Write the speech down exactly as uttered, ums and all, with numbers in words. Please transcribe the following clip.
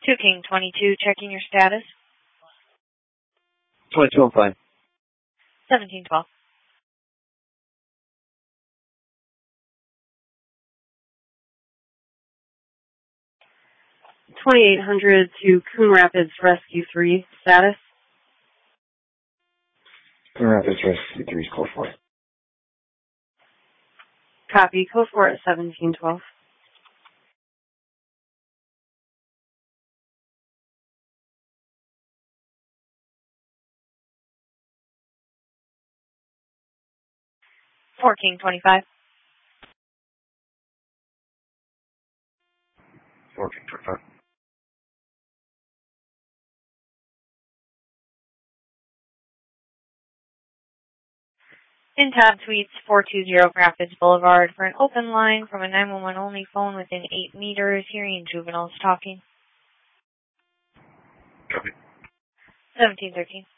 two King twenty-two, checking your status. twenty-two on fine. seventeen twelve. twenty-eight hundred to Coon Rapids Rescue three, status. Coon Rapids Rescue three, code four. Copy, code four at seventeen twelve. four King twenty-five. four King twenty-five. In tab tweets four two zero Rapids Boulevard for an open line from a nine one one only phone within eight meters, hearing juveniles talking. Copy. seventeen thirteen.